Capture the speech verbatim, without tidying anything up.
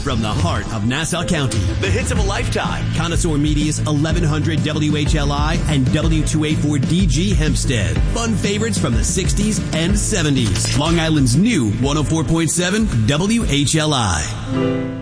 from the heart of Nassau County. The hits of a lifetime. Connoisseur Media's eleven hundred W H L I and W two eighty-four D G Hempstead. Fun favorites from the sixties and seventies. Long Island's new one oh four point seven W H L I.